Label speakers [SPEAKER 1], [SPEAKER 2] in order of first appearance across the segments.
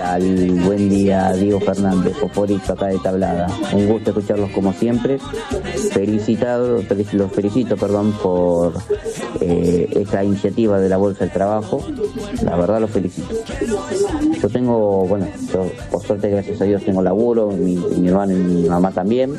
[SPEAKER 1] tal? Buen día, Diego Fernández, Foforito acá de Tablada. Un gusto escucharlos como siempre. Los felicito por esta iniciativa de la Bolsa del Trabajo. La verdad los felicito. Yo por suerte, gracias a Dios, tengo laburo, mi hermano y mi mamá también,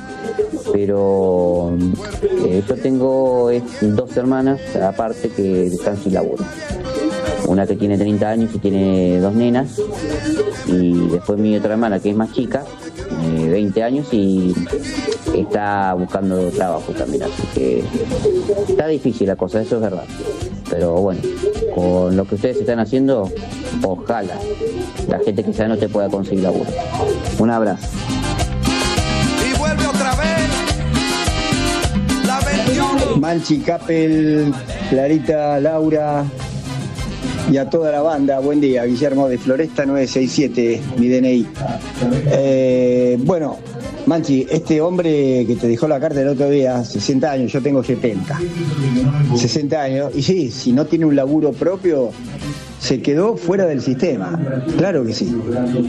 [SPEAKER 1] pero yo tengo 2 hermanas aparte que están sin laburo. Una que tiene 30 años y tiene 2 nenas, y después mi otra hermana que es más chica, 20 años, y está buscando trabajo también, así que está difícil la cosa, eso es verdad. Pero bueno, con lo que ustedes están haciendo, ojalá la gente quizá no te pueda conseguir laburo. Un abrazo.
[SPEAKER 2] Y vuelve otra vez la 21.
[SPEAKER 3] Manchi, Capel, Clarita, Laura y a toda la banda, buen día. Guillermo de Floresta 967, mi DNI. Bueno, Manchi, este hombre que te dejó la carta el otro día, 60 años, yo tengo 70. 60 años, y sí, si no tiene un laburo propio, se quedó fuera del sistema. Claro que sí.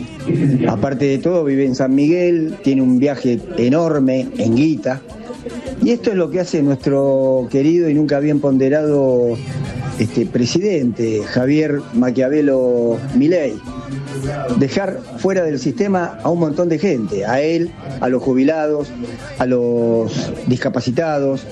[SPEAKER 3] Aparte de todo, vive en San Miguel, tiene un viaje enorme en guita. Y esto es lo que hace nuestro querido y nunca bien ponderado presidente, Javier Maquiavelo Milei. Dejar fuera del sistema a un montón de gente, a él, a los jubilados, a los discapacitados,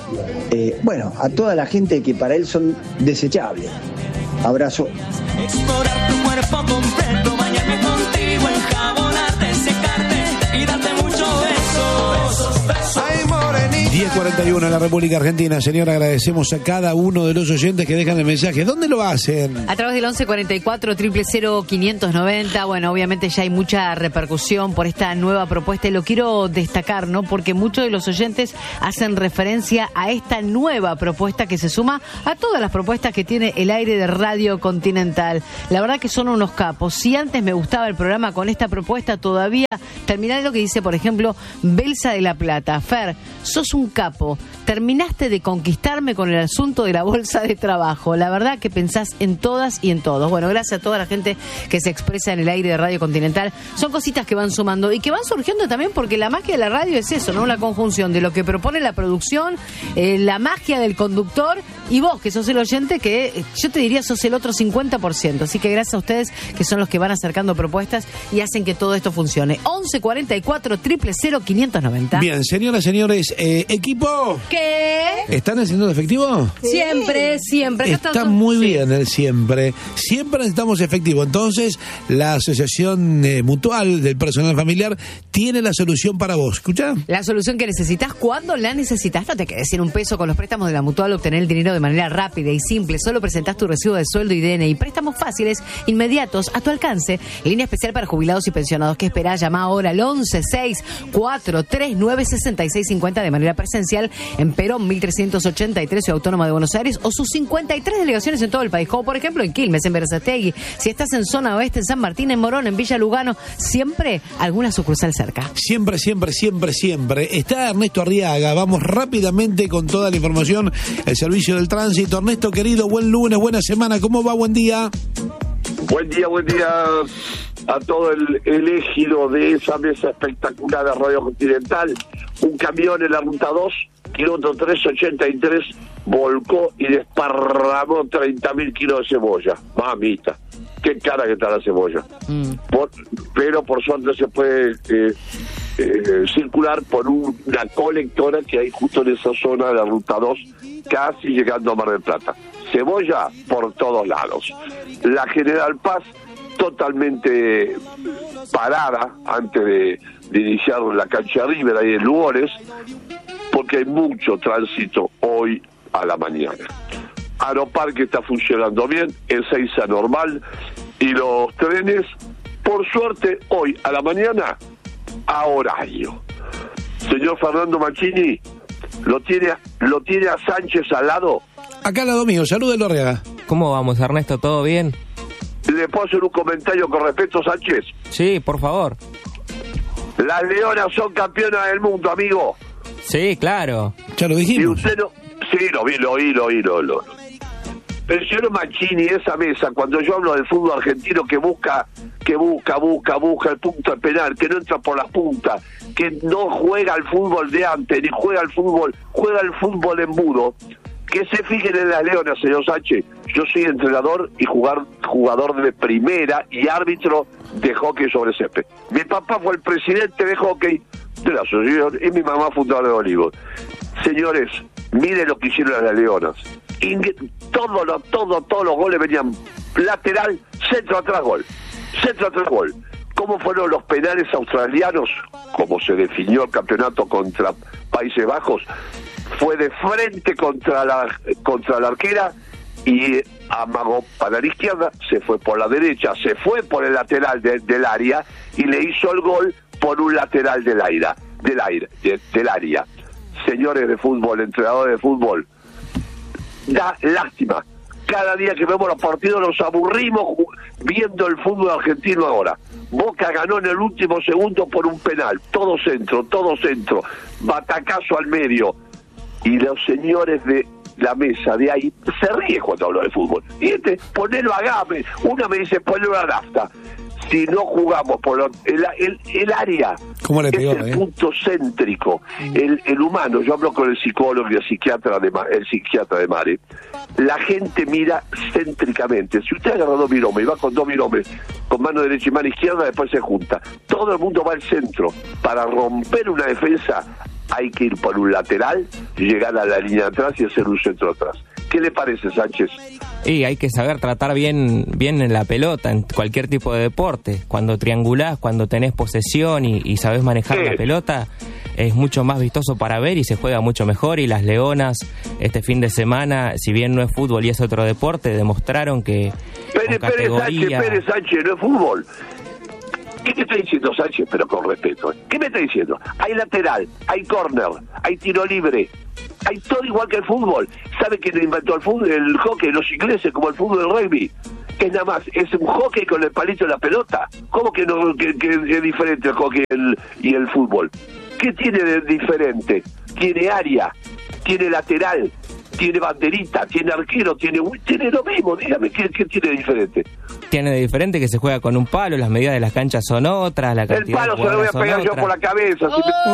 [SPEAKER 3] a toda la gente que para él son desechables. Abrazo.
[SPEAKER 4] Explorar tu cuerpo completo, bañarme contigo, enjabonarte, secarte y darte mucho besos, besos.
[SPEAKER 2] Ay, morenita.
[SPEAKER 5] 10:41 en la República Argentina. Señor, agradecemos a cada uno de los oyentes que dejan el mensaje. ¿Dónde lo hacen?
[SPEAKER 6] A través del 1144 000 590. Bueno, obviamente ya hay mucha repercusión por esta nueva propuesta y lo quiero destacar, ¿no? Porque muchos de los oyentes hacen referencia a esta nueva propuesta que se suma a todas las propuestas que tiene el aire de Radio Continental. La verdad que son unos capos. Si antes me gustaba el programa con esta propuesta, todavía terminar lo que dice, por ejemplo, Belsa de la Plata. Fer, sos un capo. Terminaste de conquistarme con el asunto de la bolsa de trabajo. La verdad que pensás en todas y en todos. Bueno, gracias a toda la gente que se expresa en el aire de Radio Continental. Son cositas que van sumando y que van surgiendo también porque la magia de la radio es eso, ¿no? La conjunción de lo que propone la producción, la magia del conductor y vos, que sos el oyente, que yo te diría sos el otro 50%. Así que gracias a ustedes que son los que van acercando propuestas y hacen que todo esto funcione. 1144 000 590.
[SPEAKER 5] Bien, señoras, señores, equipo.
[SPEAKER 6] ¿Qué?
[SPEAKER 5] ¿Están haciendo efectivo?
[SPEAKER 6] Siempre.
[SPEAKER 5] Está muy bien el siempre. Siempre necesitamos efectivo. Entonces, la Asociación Mutual del Personal Familiar tiene la solución para vos. ¿Escuchá?
[SPEAKER 6] La solución que necesitas cuando la necesitas. No te quedes sin un peso con los préstamos de la Mutual. Obtener el dinero de manera rápida y simple. Solo presentás tu recibo de sueldo y DNI. Préstamos fáciles, inmediatos, a tu alcance. Línea especial para jubilados y pensionados. ¿Qué esperás? Llama ahora al 1164396650 de manera presencial en Perón 1383, Ciudad Autónoma de Buenos Aires, o sus 53 delegaciones en todo el país, como por ejemplo en Quilmes, en Berazategui. Si estás en zona oeste, en San Martín, en Morón, en Villa Lugano, siempre alguna sucursal cerca.
[SPEAKER 5] Siempre. Está Ernesto Arriaga. Vamos rápidamente con toda la información. El servicio del tránsito. Ernesto, querido, buen lunes, buena semana. ¿Cómo va? Buen día.
[SPEAKER 7] Buen día a todo el ejido de esa mesa espectacular de Radio Continental. Un camión en la ruta 2, kilómetro 383, volcó y desparramó 30.000 kilos de cebolla. Mamita, qué cara que está la cebolla. Pero por suerte se puede circular por una colectora que hay justo en esa zona de la ruta 2, casi llegando a Mar del Plata. Cebolla por todos lados. La General Paz totalmente parada antes de iniciar la cancha River ahí en Lugones, porque hay mucho tránsito hoy a la mañana. Aeroparque está funcionando bien, el 6 normal, y los trenes, por suerte, hoy a la mañana, a horario. Señor Fernando Mancini, ¿lo tiene a Sánchez al lado?
[SPEAKER 5] Acá al lado mío, salúdelo, Arriaga.
[SPEAKER 8] ¿Cómo vamos, Ernesto? ¿Todo bien?
[SPEAKER 7] ¿Le puedo hacer un comentario con respecto a Sánchez?
[SPEAKER 8] Sí, por favor.
[SPEAKER 7] Las Leonas son campeonas del mundo, amigo.
[SPEAKER 8] Sí, claro.
[SPEAKER 5] Ya lo dijimos.
[SPEAKER 7] Y usted no... Sí, lo oí. Pero señor Mancini, esa mesa, cuando yo hablo del fútbol argentino que busca que busca el punto de penal, que no entra por las puntas, que no juega al fútbol de antes, ni juega el fútbol embudo. Que se fijen en las leonas, señor Sánchez. Yo soy entrenador y jugador de primera y árbitro de hockey sobre césped. Mi papá fue el presidente de hockey de la asociación y mi mamá fundadora de Olivos. Señores, miren lo que hicieron las leonas. Todos los goles venían lateral, centro atrás, gol. Centro atrás, gol. ¿Cómo fueron los penales australianos? Como se definió el campeonato contra Países Bajos, fue de frente contra la arquera y amagó para la izquierda, se fue por la derecha, se fue por el lateral del área y le hizo el gol por un lateral del área. Señores de fútbol, entrenadores de fútbol, da lástima. Cada día que vemos los partidos nos aburrimos viendo el fútbol argentino ahora. Boca ganó en el último segundo por un penal, todo centro, batacazo al medio. Y los señores de la mesa de ahí se ríen cuando hablo de fútbol. Y ponelo a Game, una me dice ponelo a Nafta. Si no jugamos por el área,
[SPEAKER 5] ¿cómo le pegó,
[SPEAKER 7] es el punto céntrico, el humano. Yo hablo con el psicólogo y el psiquiatra de Mare. La gente mira céntricamente. Si usted agarra dos biromes y va con dos biromes, con mano derecha y mano izquierda, después se junta. Todo el mundo va al centro. Para romper una defensa hay que ir por un lateral, llegar a la línea de atrás y hacer un centro atrás. ¿Qué le parece, Sánchez?
[SPEAKER 8] Y hay que saber tratar bien en la pelota, en cualquier tipo de deporte. Cuando triangulás, cuando tenés posesión y sabés manejar la pelota, es mucho más vistoso para ver y se juega mucho mejor. Y las leonas, este fin de semana, si bien no es fútbol y es otro deporte, demostraron que
[SPEAKER 7] Pérez Sánchez, no es fútbol. ¿Qué me está diciendo Sánchez? Pero con respeto. ¿Qué me está diciendo? Hay lateral, hay córner, hay tiro libre, hay todo igual que el fútbol. ¿Sabe quién inventó el fútbol? El hockey, los ingleses, como el fútbol del rugby. Es nada más, es un hockey con el palito de la pelota. ¿Cómo que no que es diferente el hockey y el fútbol? ¿Qué tiene de diferente? Tiene área, tiene lateral, tiene banderita, tiene arquero, tiene lo mismo. Dígame, ¿qué tiene de diferente?
[SPEAKER 8] Tiene de diferente que se juega con un palo, las medidas de las canchas son otras, la cantidad
[SPEAKER 7] el palo
[SPEAKER 8] de
[SPEAKER 7] se lo voy a pegar yo por la cabeza.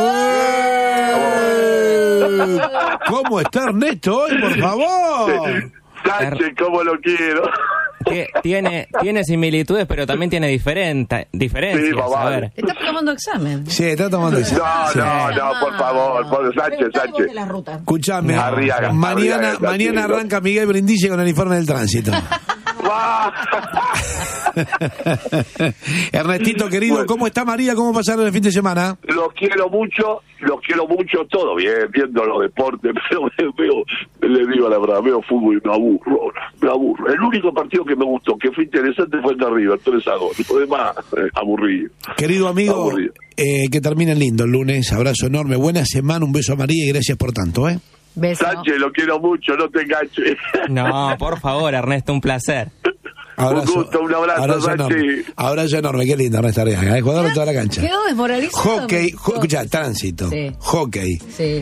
[SPEAKER 5] ¿Cómo está Ernesto hoy, por favor?
[SPEAKER 7] Sánchez, ¿cómo lo quiero?
[SPEAKER 8] Tiene similitudes, pero también tiene diferencias.
[SPEAKER 7] Sí,
[SPEAKER 8] a ver.
[SPEAKER 6] ¿Estás tomando examen?
[SPEAKER 5] Sí, está tomando examen.
[SPEAKER 7] No, por favor, por Sánchez.
[SPEAKER 5] Escuchame,
[SPEAKER 7] Arriaga,
[SPEAKER 5] mañana arranca Miguel Brindisi con el informe del tránsito. Ernestito querido,
[SPEAKER 7] Bueno.
[SPEAKER 5] ¿cómo está María? ¿Cómo pasaron el fin de semana?
[SPEAKER 7] Los quiero mucho, todo bien, viendo los deportes, pero les digo la verdad, veo fútbol y me aburro. El único partido que me gustó, que fue interesante, fue el de River, 3-2. Lo demás, aburrido.
[SPEAKER 5] Querido amigo,
[SPEAKER 7] Aburrido.
[SPEAKER 5] que terminen lindo el lunes, abrazo enorme, buena semana, un beso a María y gracias por tanto,
[SPEAKER 6] Beso.
[SPEAKER 7] Sánchez, lo quiero mucho, no te enganches.
[SPEAKER 8] No, por favor, Ernesto, un placer.
[SPEAKER 5] Abrazo,
[SPEAKER 7] un gusto, un abrazo,
[SPEAKER 5] Sánchez. Abrazo enorme, qué lindo Ernesto Arriaga, jugador de toda la cancha.
[SPEAKER 6] Quedó desmoralizado.
[SPEAKER 5] Hockey, escuchá, tránsito,
[SPEAKER 6] Sí.
[SPEAKER 5] hockey.
[SPEAKER 6] Sí.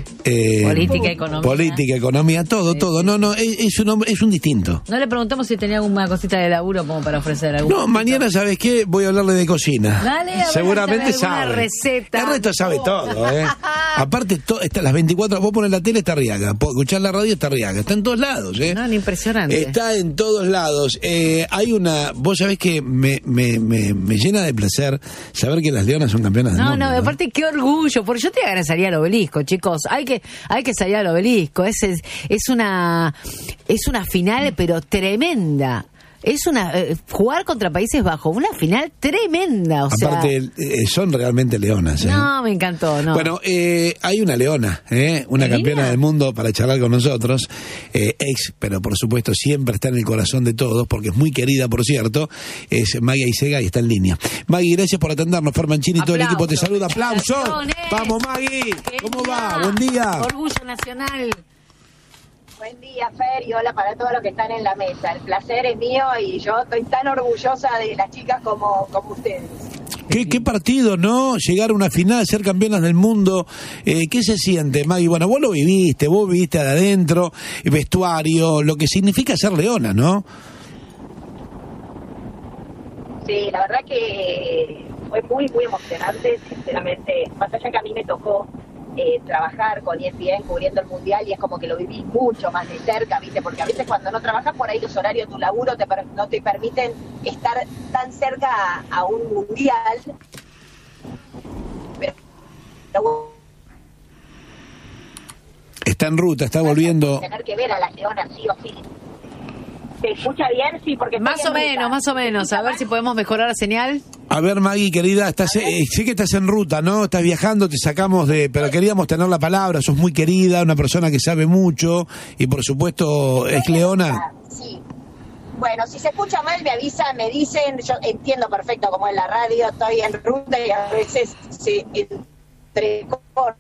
[SPEAKER 6] Política, economía.
[SPEAKER 5] Todo. No, es un distinto.
[SPEAKER 6] No le preguntamos si tenía alguna cosita de laburo como para ofrecer algún.
[SPEAKER 5] No, mañana, ¿sabes qué? Voy a hablarle de cocina.
[SPEAKER 6] Dale, a ver,
[SPEAKER 5] seguramente
[SPEAKER 6] alguna
[SPEAKER 5] sabe.
[SPEAKER 6] receta.
[SPEAKER 5] El resto sabe todo, Aparte, las 24, vos pones la tele, está Arriaga. Escuchar la radio, está Arriaga. Está en todos lados,
[SPEAKER 6] No, impresionante.
[SPEAKER 5] Está en todos lados. Vos sabés que me llena de placer saber que las leonas son campeonas del mundo.
[SPEAKER 6] No, aparte qué orgullo, porque yo te voy a salir al obelisco, chicos. Hay que salir al obelisco. Es una final, pero tremenda. Es jugar contra Países Bajos, una final tremenda,
[SPEAKER 5] Aparte, son realmente leonas.
[SPEAKER 6] No, me encantó, no.
[SPEAKER 5] Bueno, hay una leona, una campeona del mundo para charlar con nosotros, pero por supuesto siempre está en el corazón de todos, porque es muy querida, por cierto, es Maggie Aizega y está en línea. Maggie, gracias por atendernos, Fermancini y todo el equipo te saluda. ¡Aplausos! ¡Vamos, Maggie! ¿Cómo va? Buen día.
[SPEAKER 6] Orgullo nacional.
[SPEAKER 9] Buen día, Fer, y hola para todos los que están en la mesa. El placer es mío y yo estoy tan orgullosa de las chicas como ustedes.
[SPEAKER 5] ¿Qué partido, no? Llegar a una final, ser campeonas del mundo. ¿Qué se siente, Maggie? Bueno, vos viviste de adentro, vestuario, lo que significa ser leona, ¿no?
[SPEAKER 9] Sí, la verdad que fue muy, muy emocionante, sinceramente. Más allá que a mí me tocó trabajar con ESPN cubriendo el Mundial y es como que lo viví mucho más de cerca, ¿viste? Porque a veces cuando no trabajas por ahí los horarios de tu laburo no te permiten estar tan cerca a un Mundial. Pero
[SPEAKER 5] Está en ruta, está volviendo.
[SPEAKER 9] tener que ver a las leonas sí o sí. ¿Se escucha bien? Sí, porque
[SPEAKER 6] Más o menos. A ver si podemos mejorar la señal.
[SPEAKER 5] A ver, Maggie, querida, sé que estás en ruta, ¿no? Estás viajando, te sacamos pero queríamos tener la palabra, sos muy querida, una persona que sabe mucho y por supuesto es leona.
[SPEAKER 9] Sí. Bueno, si se escucha mal me avisan, me dicen, yo entiendo perfecto cómo es la radio, estoy en ruta y a veces se entrecorta.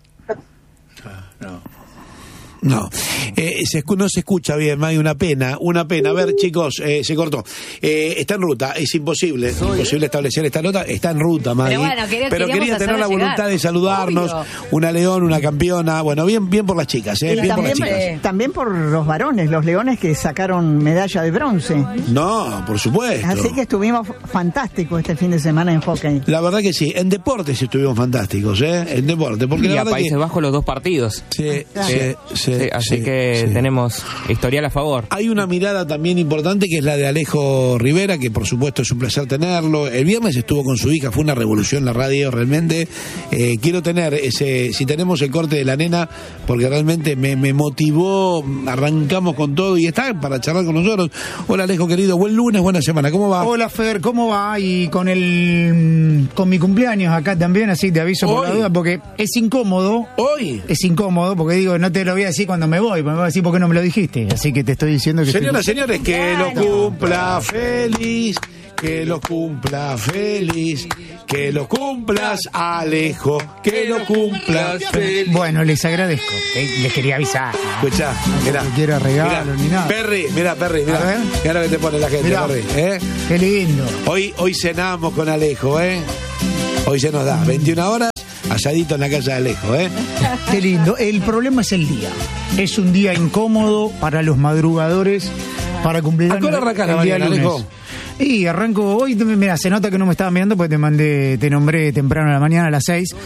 [SPEAKER 5] No, no se escucha bien, Maggie, una pena. A ver, chicos, se cortó. Está en ruta, es imposible establecer esta nota. Está en ruta, Maggie. Pero quería tener la voluntad de saludarnos. Obvio. Una león, una campeona. Bueno, bien por las chicas,
[SPEAKER 10] y
[SPEAKER 5] bien
[SPEAKER 10] también,
[SPEAKER 5] por las chicas.
[SPEAKER 10] También por los varones, los leones que sacaron medalla de bronce.
[SPEAKER 5] No, por supuesto.
[SPEAKER 10] Así que estuvimos fantásticos este fin de semana en hockey.
[SPEAKER 5] La verdad que sí, en deportes estuvimos fantásticos, en deporte. Porque
[SPEAKER 8] y a Países Bajos los 2 partidos.
[SPEAKER 5] Sí.
[SPEAKER 8] Así que tenemos historial a favor.
[SPEAKER 5] Hay una mirada también importante que es la de Alejo Rivera, que por supuesto es un placer tenerlo. El viernes estuvo con su hija, fue una revolución la radio, realmente. Quiero tener si tenemos el corte de la nena, porque realmente me motivó, arrancamos con todo y está para charlar con nosotros. Hola Alejo querido, buen lunes, buena semana, ¿cómo va?
[SPEAKER 11] Hola Fer, ¿cómo va? Y con mi cumpleaños acá también, así te aviso por la duda, porque es incómodo.
[SPEAKER 5] ¿Hoy?
[SPEAKER 11] Es incómodo, porque digo, no te lo voy a decir cuando me voy a decir por qué no me lo dijiste. Así que te estoy diciendo que...
[SPEAKER 5] Señores, que lo cumpla feliz, que lo cumpla feliz, que lo cumplas Alejo, que lo cumplas feliz.
[SPEAKER 11] Bueno, les agradezco, les quería avisar.
[SPEAKER 5] Escuchá, mirá.
[SPEAKER 11] No quiero regalo ni nada.
[SPEAKER 5] Perry, mirá. Mirá que te pone la gente,
[SPEAKER 11] mirá,
[SPEAKER 5] Perry.
[SPEAKER 11] Qué lindo.
[SPEAKER 5] Hoy cenamos con Alejo, Hoy se nos da 21 horas. Asadito en la casa de Alejo,
[SPEAKER 11] Qué lindo. El problema es el día. Es un día incómodo para los madrugadores para cumplir
[SPEAKER 5] el día lunes. Alejo?
[SPEAKER 11] Y arranco hoy, mira, se nota que no me estaba mirando porque te nombré temprano en la mañana a las 6.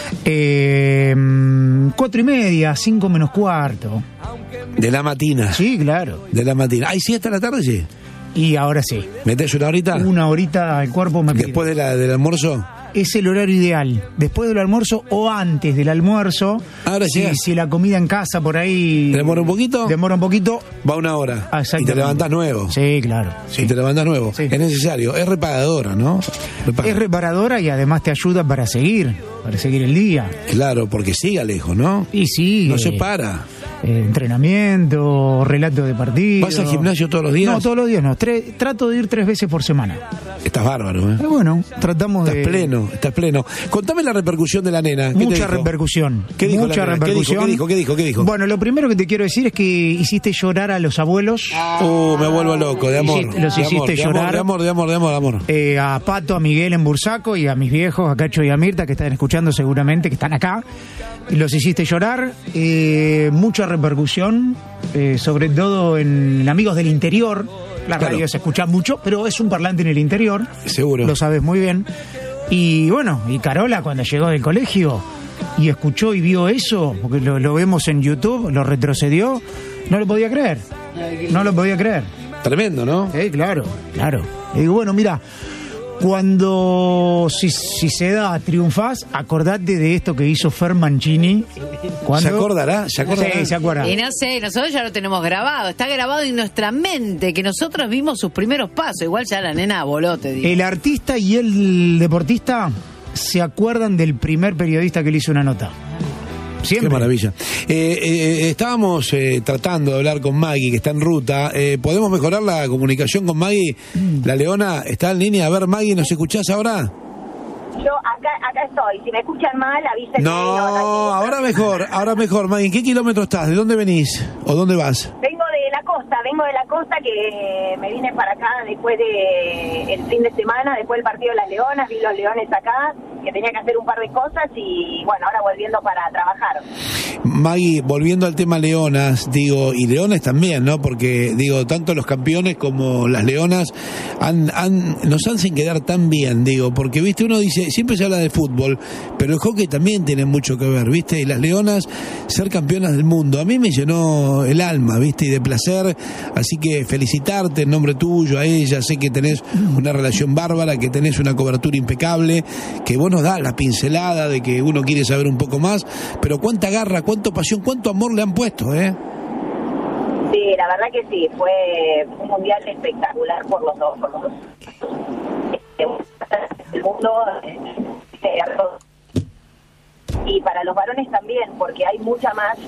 [SPEAKER 11] 4:30, 5 menos cuarto.
[SPEAKER 5] De la matina.
[SPEAKER 11] Sí, claro.
[SPEAKER 5] De la matina. ¿Hay siesta a la tarde, sí?
[SPEAKER 11] Y ahora sí.
[SPEAKER 5] ¿Metés una horita?
[SPEAKER 11] Una horita al cuerpo me pide.
[SPEAKER 5] ¿Después del almuerzo?
[SPEAKER 11] Es el horario ideal. Después del almuerzo o antes del almuerzo.
[SPEAKER 5] Ahora sí.
[SPEAKER 11] Si la comida en casa por ahí...
[SPEAKER 5] ¿Demora un poquito?
[SPEAKER 11] Demora un poquito.
[SPEAKER 5] Va una hora. Y te levantás nuevo.
[SPEAKER 11] Sí, claro. Sí.
[SPEAKER 5] Y te levantás nuevo. Sí. Es necesario. Es reparadora, ¿no?
[SPEAKER 11] Es reparadora y además te ayuda para seguir el día.
[SPEAKER 5] Claro, porque sigue lejos, ¿no?
[SPEAKER 11] Y sigue.
[SPEAKER 5] No se para.
[SPEAKER 11] Entrenamiento, relato de partido.
[SPEAKER 5] ¿Vas al gimnasio todos los días?
[SPEAKER 11] No, todos los días no. Trato de ir 3 veces por semana.
[SPEAKER 5] Estás bárbaro,
[SPEAKER 11] Bueno, tratamos
[SPEAKER 5] Estás pleno. Contame la repercusión de la nena.
[SPEAKER 11] Mucha repercusión.
[SPEAKER 5] ¿Qué dijo
[SPEAKER 11] Mucha
[SPEAKER 5] la nena?
[SPEAKER 11] repercusión.
[SPEAKER 5] ¿Qué dijo?
[SPEAKER 11] Bueno, lo primero que te quiero decir es que hiciste llorar a los abuelos.
[SPEAKER 5] Me vuelvo loco, de amor.
[SPEAKER 11] Los hiciste llorar.
[SPEAKER 5] De amor.
[SPEAKER 11] A Pato, a Miguel en Bursaco y a mis viejos, a Cacho y a Mirta, que están escuchando seguramente, que están acá. Los hiciste llorar. Mucha repercusión, sobre todo en Amigos del Interior. La radio se escucha mucho, pero es un parlante en el interior.
[SPEAKER 5] Seguro.
[SPEAKER 11] Lo sabes muy bien. Y bueno, y Carola cuando llegó del colegio y escuchó y vio eso, porque lo vemos en YouTube, lo retrocedió, no lo podía creer.
[SPEAKER 5] Tremendo, ¿no?
[SPEAKER 11] Claro. Y digo, bueno, mira, cuando si se da, triunfás, acordate de esto que hizo Fer Mancini.
[SPEAKER 5] ¿Se acordará?
[SPEAKER 11] Sí, se acuerda.
[SPEAKER 6] Y no sé, nosotros ya lo tenemos grabado, está grabado en nuestra mente, que nosotros vimos sus primeros pasos, igual ya la nena voló, te digo.
[SPEAKER 11] El artista y el deportista se acuerdan del primer periodista que le hizo una nota. Siempre.
[SPEAKER 5] Qué maravilla. Estábamos tratando de hablar con Maggie, que está en ruta. ¿Podemos mejorar la comunicación con Maggie? La leona está en línea. A ver, Maggie, ¿nos escuchás ahora?
[SPEAKER 9] Yo acá estoy. Si me escuchan mal, avísenme.
[SPEAKER 5] No, ahora mejor, Maggie. ¿En qué kilómetro estás? ¿De dónde venís? ¿O dónde vas?
[SPEAKER 9] Vengo de la costa que me vine para acá después de el fin de semana, después del partido de las Leonas, vi los Leones acá tenía que hacer un par de cosas y bueno, ahora volviendo para trabajar.
[SPEAKER 5] Maggie, volviendo al tema leonas, digo, y leones también, ¿no? Porque, digo, tanto los campeones como las leonas nos hacen quedar tan bien, digo, porque, viste, uno dice, siempre se habla de fútbol, pero el hockey también tiene mucho que ver, viste, y las leonas ser campeonas del mundo, a mí me llenó el alma, viste, y de placer, así que felicitarte en nombre tuyo, a ella, sé que tenés una relación bárbara, que tenés una cobertura impecable, que vos nos das la pincelada de que uno quiere saber un poco más, pero cuánta garra, cuánta pasión, cuánto amor le han puesto, ¿eh?
[SPEAKER 9] Sí, la verdad que sí, fue un mundial espectacular por los dos. El mundo y para los varones también, porque hay mucha más.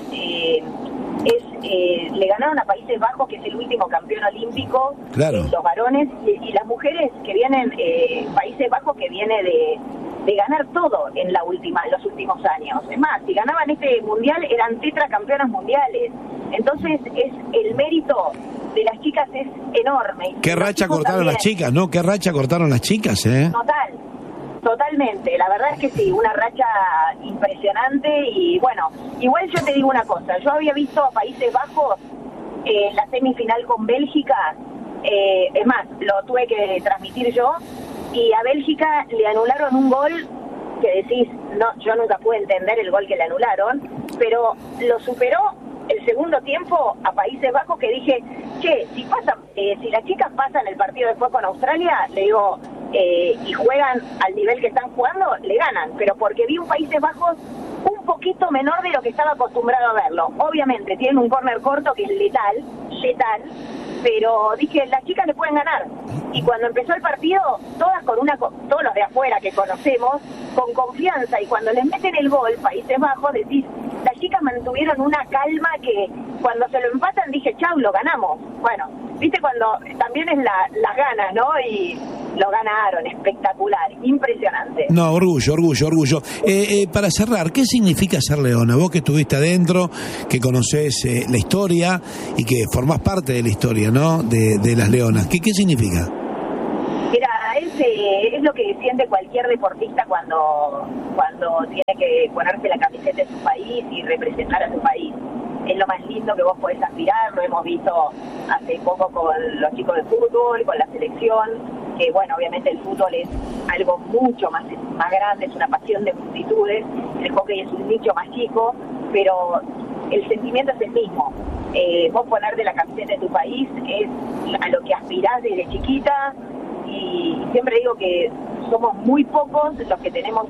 [SPEAKER 9] Le ganaron a Países Bajos, que es el último campeón olímpico,
[SPEAKER 5] claro.
[SPEAKER 9] Los varones, y las mujeres que vienen, Países Bajos que viene de ganar todo en los últimos años. Es más, si ganaban este mundial eran tetracampeonas mundiales. Entonces el mérito de las chicas es enorme.
[SPEAKER 5] Qué racha cortaron las chicas, ¿no? Qué racha cortaron las chicas, ¿eh?
[SPEAKER 9] Totalmente, la verdad es que sí, una racha impresionante. Y bueno, igual yo te digo una cosa, yo había visto a Países Bajos en la semifinal con Bélgica, es más, lo tuve que transmitir yo, y a Bélgica le anularon un gol que decís, no, yo nunca pude entender el gol que le anularon, pero lo superó el segundo tiempo a Países Bajos, que dije, che, si las chicas pasan el partido después con Australia, le digo, y juegan al nivel que están jugando, le ganan, pero porque vi un Países Bajos un poquito menor de lo que estaba acostumbrado a verlo. Obviamente tienen un córner corto que es letal, pero dije, las chicas le pueden ganar. Y cuando empezó el partido, todos los de afuera que conocemos, con confianza, y cuando les meten el gol, Países Bajos, decís, las chicas mantuvieron una calma que cuando se lo empatan dije, chau, lo ganamos. Bueno, viste cuando también es las ganas, ¿no? Y lo ganaron, espectacular, impresionante.
[SPEAKER 5] No, orgullo. Para cerrar, ¿qué significa ser leona? Vos que estuviste adentro, que conocés la historia y que formás parte de la historia, ¿no? De las leonas. ¿Qué significa?
[SPEAKER 9] Mira, es lo que siente cualquier deportista cuando tiene que ponerse la camiseta de su país y representar a su país. Es lo más lindo que vos podés aspirar, lo hemos visto hace poco con los chicos de fútbol, con la selección, que bueno, obviamente el fútbol es algo mucho más grande, es una pasión de multitudes, el hockey es un nicho más chico, pero el sentimiento es el mismo. Vos ponerte la camiseta de tu país es a lo que aspirás desde chiquita, y siempre digo que somos muy pocos los que tenemos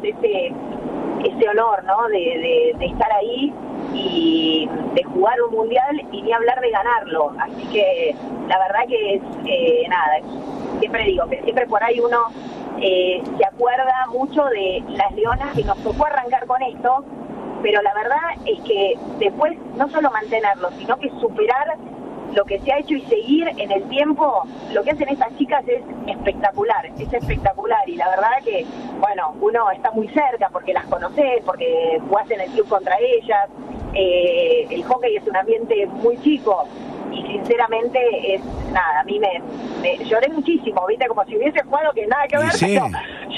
[SPEAKER 9] ese honor, ¿no? De estar ahí y de jugar un mundial, y ni hablar de ganarlo. Así que la verdad que es siempre digo que siempre por ahí uno se acuerda mucho de las leonas que nos tocó arrancar con esto, pero la verdad es que después no solo mantenerlo, sino que superar lo que se ha hecho y seguir en el tiempo. Lo que hacen estas chicas es espectacular, y la verdad que, bueno, uno está muy cerca porque las conoces, porque jugás en el club contra ellas. El hockey es un ambiente muy chico y sinceramente a mí me lloré muchísimo, viste, como si hubiese jugado que nada que ver,
[SPEAKER 5] sí.
[SPEAKER 9] Pero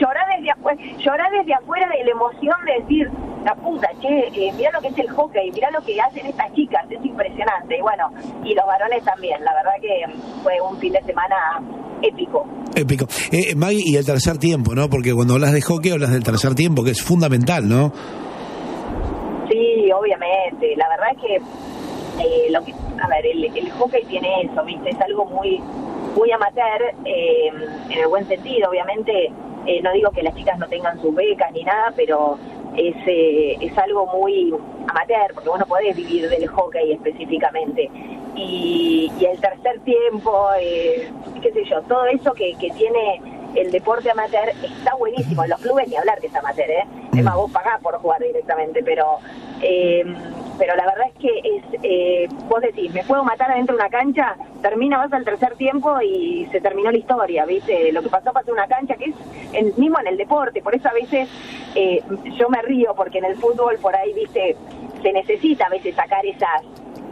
[SPEAKER 9] llorar desde afuera de la emoción de decir, la puta, mirá lo que es el hockey, mirá lo que hacen estas chicas, es impresionante. Y bueno, y los varones también, la verdad que fue un fin de semana épico.
[SPEAKER 5] Maggie, y el tercer tiempo, ¿no? Porque cuando hablas de hockey hablas del tercer tiempo, que es fundamental, ¿no?
[SPEAKER 9] Sí, obviamente, la verdad es que el hockey tiene eso, ¿viste? Es algo muy amateur, en el buen sentido, obviamente. No digo que las chicas no tengan sus becas ni nada, pero es algo muy amateur, porque vos no podés vivir del hockey específicamente. Y el tercer tiempo, qué sé yo, todo eso que tiene el deporte amateur está buenísimo. En los clubes ni hablar que es amateur, es más, vos pagás por jugar directamente, pero la verdad es que vos decís, me puedo matar adentro de una cancha, vas al tercer tiempo y se terminó la historia, ¿viste? Lo que pasó en una cancha, que es mismo en el deporte. Por eso a veces yo me río, porque en el fútbol por ahí, ¿viste? Se necesita a veces sacar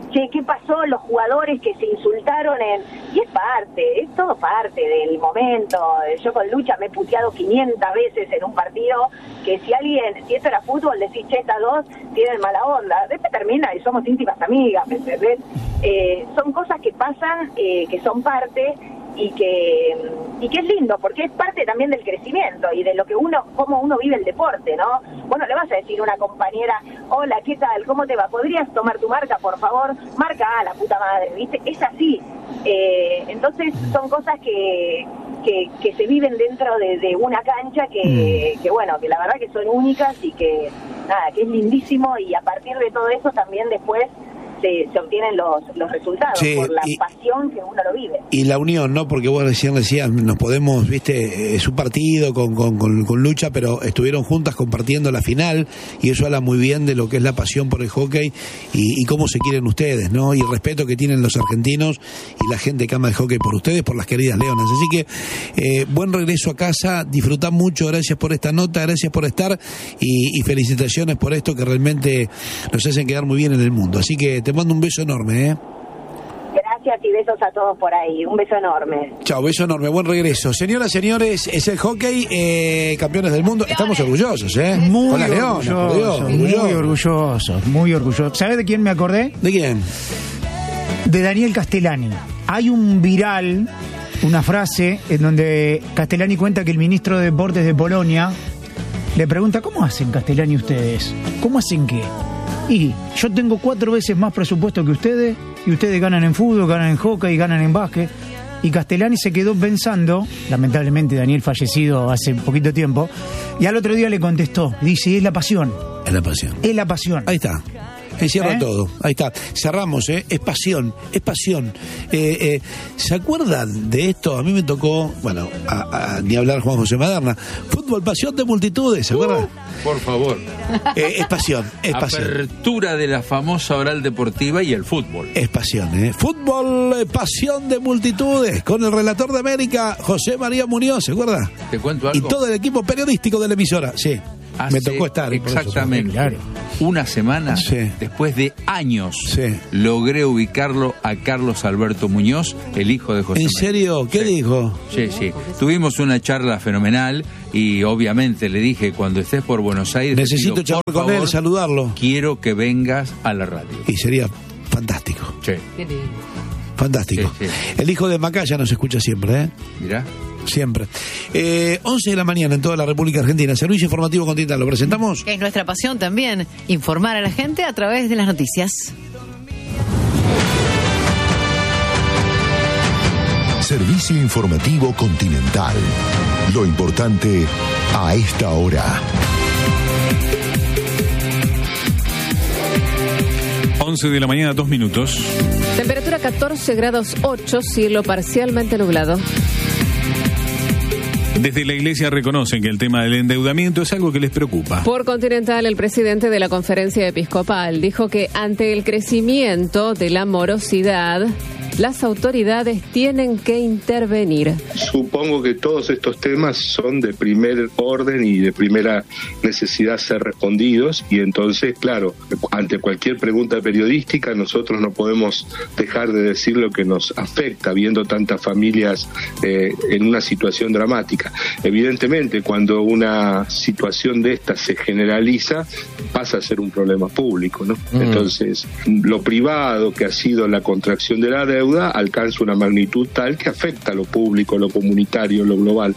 [SPEAKER 9] che, ¿qué pasó? Los jugadores que se insultaron y es todo parte del momento. Yo con Lucha me he puteado 500 veces en un partido, que si esto era fútbol, decís, che, estas dos tienen mala onda. Después termina y somos íntimas amigas, ¿me entendés? Son cosas que pasan, que son parte y que es lindo, porque es parte también del crecimiento y de lo que cómo uno vive el deporte, ¿no? Bueno, le vas a decir a una compañera, hola, ¿qué tal? ¿Cómo te va? ¿Podrías tomar tu marca, por favor? Marca, la puta madre, ¿viste? Es así. Entonces son cosas que se viven dentro de una cancha que bueno, que la verdad que son únicas y que es lindísimo, y a partir de todo eso también después se obtienen los resultados, sí, por la pasión que uno lo vive.
[SPEAKER 5] Y la unión, ¿no? Porque vos recién decías, nos podemos, viste, es un partido con Lucha, pero estuvieron juntas compartiendo la final, y eso habla muy bien de lo que es la pasión por el hockey y cómo se quieren ustedes, ¿no? Y el respeto que tienen los argentinos y la gente que ama el hockey por ustedes, por las queridas leonas. Así que buen regreso a casa, disfrutá mucho, gracias por esta nota, gracias por estar y felicitaciones por esto que realmente nos hacen quedar muy bien en el mundo. Así que te mando un beso enorme,
[SPEAKER 9] Gracias y besos a todos por ahí. Un beso enorme.
[SPEAKER 5] Chao, beso enorme, buen regreso. Señoras, señores, es el hockey, campeones del mundo. Estamos orgullosos,
[SPEAKER 11] Muy
[SPEAKER 5] con la Leona,
[SPEAKER 11] muy orgullosos. ¿Sabes de quién me acordé?
[SPEAKER 5] ¿De quién?
[SPEAKER 11] De Daniel Castellani. Hay un viral, una frase en donde Castellani cuenta que el ministro de Deportes de Polonia le pregunta, ¿cómo hacen, Castellani, ustedes? ¿Cómo hacen qué? Y yo tengo 4 veces más presupuesto que ustedes, y ustedes ganan en fútbol, ganan en hockey, ganan en básquet. Y Castellani se quedó pensando, lamentablemente Daniel fallecido hace poquito tiempo, y al otro día le contestó, dice, es la pasión.
[SPEAKER 5] Es la pasión.
[SPEAKER 11] Es la pasión.
[SPEAKER 5] Ahí está. Encierra todo, ahí está, cerramos, es pasión, es pasión. ¿Se acuerdan de esto? A mí me tocó, bueno, ni hablar Juan José Maderna, fútbol, pasión de multitudes, ¿se acuerdan?
[SPEAKER 12] Por favor.
[SPEAKER 5] Es pasión, es pasión.
[SPEAKER 12] Apertura de la famosa oral deportiva y el fútbol.
[SPEAKER 5] Es pasión, Fútbol, pasión de multitudes, con el relator de América, José María Muñoz, ¿se acuerda?
[SPEAKER 12] Te cuento algo.
[SPEAKER 5] Y todo el equipo periodístico de la emisora, sí. Me tocó estar.
[SPEAKER 12] Exactamente. Claro. Una semana, después de años, logré ubicarlo a Carlos Alberto Muñoz, el hijo de José.
[SPEAKER 5] ¿En serio? ¿Qué dijo?
[SPEAKER 12] Sí. Tuvimos una charla fenomenal y obviamente le dije, cuando estés por Buenos Aires...
[SPEAKER 5] Necesito charlar con él, saludarlo.
[SPEAKER 12] Quiero que vengas a la radio.
[SPEAKER 5] Y sería fantástico.
[SPEAKER 12] Sí.
[SPEAKER 5] Fantástico. Sí. El hijo de Macaya nos escucha siempre,
[SPEAKER 12] Mirá.
[SPEAKER 5] Siempre. 11 de la mañana en toda la República Argentina. Servicio Informativo Continental. ¿Lo presentamos?
[SPEAKER 6] Es nuestra pasión también, informar a la gente a través de las noticias.
[SPEAKER 13] Servicio Informativo Continental. Lo importante a esta hora.
[SPEAKER 14] 11 de la mañana, 2 minutos.
[SPEAKER 15] Temperatura 14 grados 8, cielo parcialmente nublado.
[SPEAKER 14] Desde la Iglesia reconocen que el tema del endeudamiento es algo que les preocupa.
[SPEAKER 15] Por Continental, el presidente de la Conferencia Episcopal dijo que ante el crecimiento de la morosidad, las autoridades tienen que intervenir.
[SPEAKER 16] Supongo que todos estos temas son de primer orden y de primera necesidad ser respondidos, y entonces, claro, ante cualquier pregunta periodística nosotros no podemos dejar de decir lo que nos afecta, viendo tantas familias en una situación dramática. Evidentemente, cuando una situación de esta se generaliza, pasa a ser un problema público, ¿no? Entonces, lo privado, que ha sido la contracción de la deuda, alcanza una magnitud tal que afecta a lo público, lo comunitario, lo global.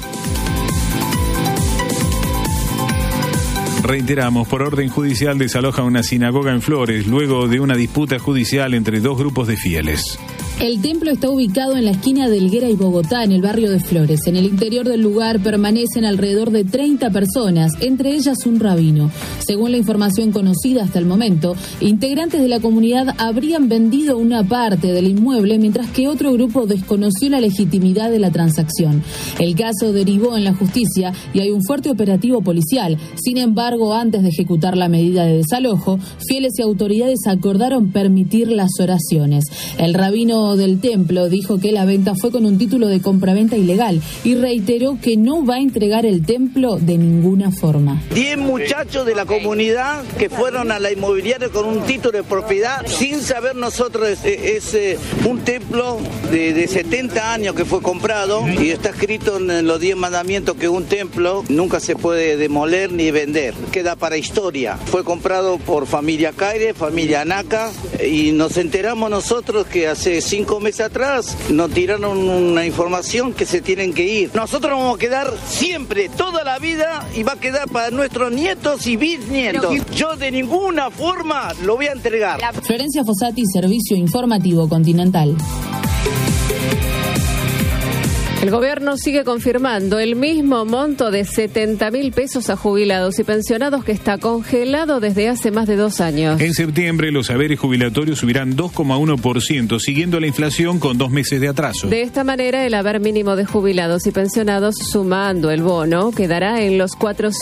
[SPEAKER 14] Reiteramos, por orden judicial desaloja una sinagoga en Flores luego de una disputa judicial entre 2 grupos de fieles.
[SPEAKER 17] El templo está ubicado en la esquina de Helguera y Bogotá, en el barrio de Flores. En el interior del lugar permanecen alrededor de 30 personas, entre ellas un rabino. Según la información conocida hasta el momento, integrantes de la comunidad habrían vendido una parte del inmueble, mientras que otro grupo desconoció la legitimidad de la transacción. El caso derivó en la justicia y hay un fuerte operativo policial. Sin embargo, antes de ejecutar la medida de desalojo, fieles y autoridades acordaron permitir las oraciones. El rabino dueño del templo dijo que la venta fue con un título de compraventa ilegal y reiteró que no va a entregar el templo de ninguna forma.
[SPEAKER 18] 10 muchachos de la comunidad que fueron a la inmobiliaria con un título de propiedad sin saber nosotros. Es un templo de 70 años que fue comprado y está escrito en los 10 mandamientos que un templo nunca se puede demoler ni vender, queda para historia. Fue comprado por familia Caire, familia Anaca, y nos enteramos nosotros que hace 5 meses atrás nos tiraron una información que se tienen que ir. Nosotros vamos a quedar siempre, toda la vida, y va a quedar para nuestros nietos y bisnietos. Yo de ninguna forma lo voy a entregar.
[SPEAKER 17] Florencia Fossati, Servicio Informativo Continental.
[SPEAKER 15] El gobierno sigue confirmando el mismo monto de 70.000 pesos a jubilados y pensionados que está congelado desde hace más de 2 años.
[SPEAKER 14] En septiembre los haberes jubilatorios subirán 2,1%, siguiendo la inflación con 2 meses de atraso.
[SPEAKER 15] De esta manera, el haber mínimo de jubilados y pensionados, sumando el bono, quedará en los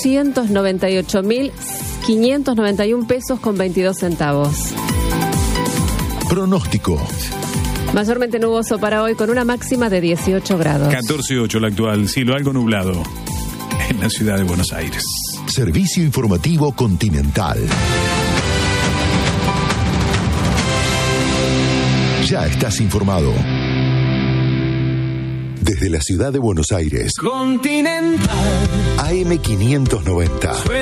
[SPEAKER 15] 498.591 pesos con 22 centavos.
[SPEAKER 13] Pronóstico.
[SPEAKER 15] Mayormente nuboso para hoy con una máxima de 18 grados.
[SPEAKER 14] 14,8 la actual, cielo algo nublado en la ciudad de Buenos Aires.
[SPEAKER 13] Servicio Informativo Continental. Ya estás informado. Desde la ciudad de Buenos Aires,
[SPEAKER 4] Continental.
[SPEAKER 13] AM590.